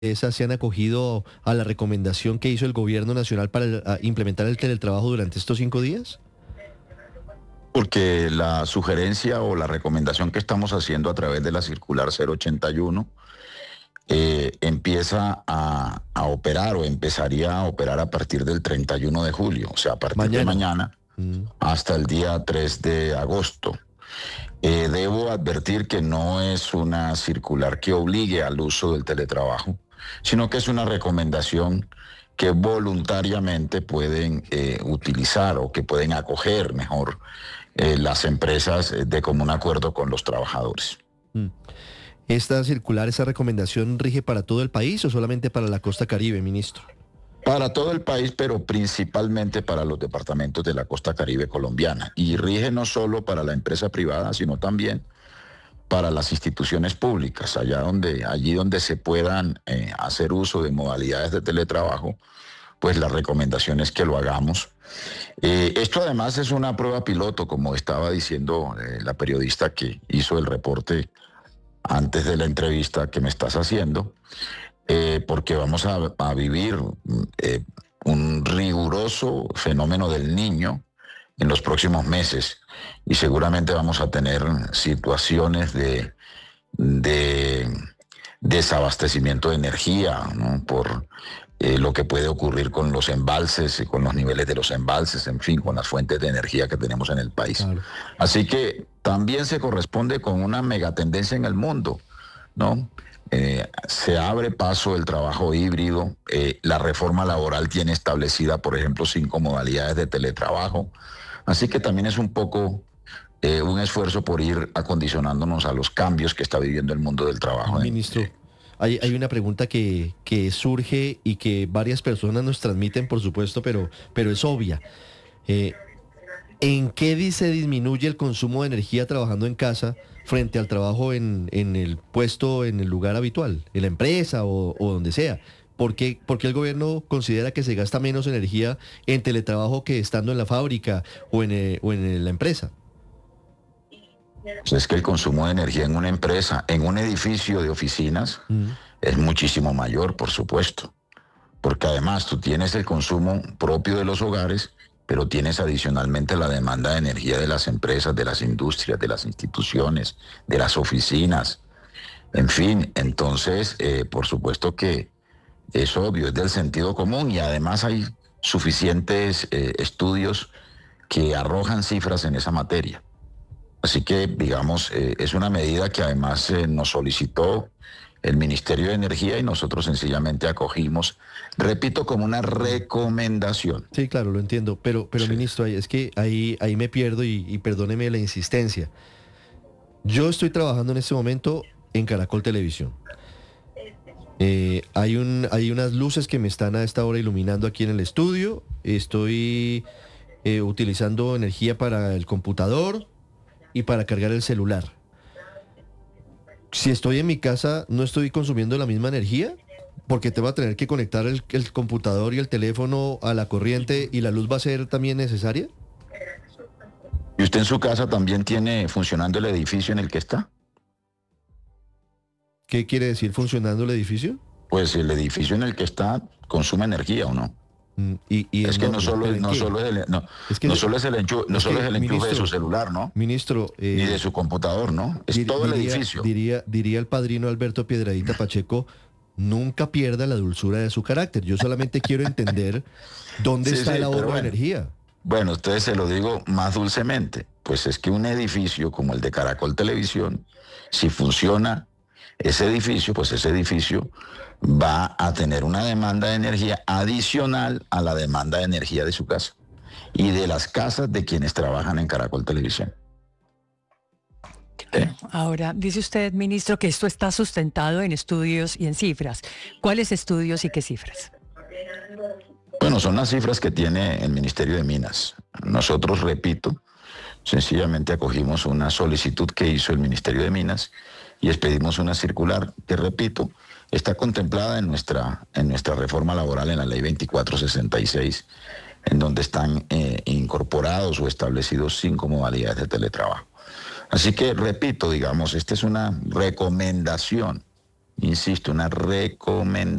esas se han acogido a la recomendación que hizo el gobierno nacional para implementar el teletrabajo durante estos 5 días? Porque la sugerencia o la recomendación que estamos haciendo a través de la circular 081 empieza a operar o empezaría a operar a partir del 31 de julio, o sea, a partir de Mañana. mañana hasta el día 3 de agosto. Debo advertir que no es una circular que obligue al uso del teletrabajo, sino que es una recomendación que voluntariamente pueden utilizar o que pueden acoger mejor las empresas de común acuerdo con los trabajadores. Mm. ¿Esta circular, esa recomendación rige para todo el país o solamente para la costa Caribe, ministro? Para todo el país, pero principalmente para los departamentos de la costa Caribe colombiana. Y rige no solo para la empresa privada, sino también para las instituciones públicas, allí donde se puedan hacer uso de modalidades de teletrabajo, pues la recomendación es que lo hagamos. Esto además es una prueba piloto, como estaba diciendo la periodista que hizo el reporte antes de la entrevista que me estás haciendo, porque vamos a vivir un riguroso fenómeno del niño en los próximos meses y seguramente vamos a tener situaciones de desabastecimiento de energía, ¿no? Por lo que puede ocurrir con los embalses, con los niveles de los embalses, en fin, con las fuentes de energía que tenemos en el país. Claro. Así que también se corresponde con una megatendencia en el mundo, ¿no? Se abre paso el trabajo híbrido, la reforma laboral tiene establecida, por ejemplo, 5 modalidades de teletrabajo, así que también es un poco un esfuerzo por ir acondicionándonos a los cambios que está viviendo el mundo del trabajo. Ministro, hay una pregunta que surge y que varias personas nos transmiten, por supuesto, pero es obvia. ¿En qué se disminuye el consumo de energía trabajando en casa frente al trabajo en el puesto, en el lugar habitual, en la empresa o donde sea? ¿Por qué el gobierno considera que se gasta menos energía en teletrabajo que estando en la fábrica o en la empresa? Pues es que el consumo de energía en una empresa, en un edificio de oficinas, Mm. es muchísimo mayor, por supuesto, porque además tú tienes el consumo propio de los hogares, pero tienes adicionalmente la demanda de energía de las empresas, de las industrias, de las instituciones, de las oficinas, en fin, entonces, por supuesto que es obvio, es del sentido común y además hay suficientes estudios que arrojan cifras en esa materia. Así que, digamos, es una medida que además nos solicitó el Ministerio de Energía y nosotros sencillamente acogimos, repito, como una recomendación. Sí, claro, lo entiendo, pero Sí. ministro, es que ahí me pierdo y perdóneme la insistencia. Yo estoy trabajando en este momento en Caracol Televisión. Hay unas luces que me están a esta hora iluminando aquí en el estudio. Estoy utilizando energía para el computador y para cargar el celular. Si estoy en mi casa, ¿no estoy consumiendo la misma energía? Porque te va a tener que conectar el computador y el teléfono a la corriente y la luz va a ser también necesaria. ¿Y usted en su casa también tiene funcionando el edificio en el que está? ¿Qué quiere decir funcionando el edificio? Pues el edificio en el que está consume energía o no. ¿Y Es en que no dónde? solo, ¿Pero en no qué? solo es el, no, Es que, no solo es el enchufe, no es solo que, es el enchufe de su ministro, celular, ¿no? ministro, Ni de su computador, ¿no? Es todo el diría, edificio. diría el padrino Alberto Piedradita Pacheco, nunca pierda la dulzura de su carácter. Yo solamente quiero entender dónde Sí, está el sí, pero ahorro de bueno. energía. Bueno, ustedes se lo digo más dulcemente. Pues es que un edificio como el de Caracol Televisión, si funciona ese edificio, pues ese edificio va a tener una demanda de energía adicional a la demanda de energía de su casa y de las casas de quienes trabajan en Caracol Televisión. ¿Eh? Ahora, dice usted, ministro, que esto está sustentado en estudios y en cifras. ¿Cuáles estudios y qué cifras? Bueno, son las cifras que tiene el Ministerio de Minas. Nosotros, repito, sencillamente acogimos una solicitud que hizo el Ministerio de Minas y expedimos una circular que, repito, está contemplada en nuestra reforma laboral en la ley 2466, en donde están incorporados o establecidos 5 modalidades de teletrabajo. Así que, repito, digamos, esta es una recomendación Insisto, una recomendación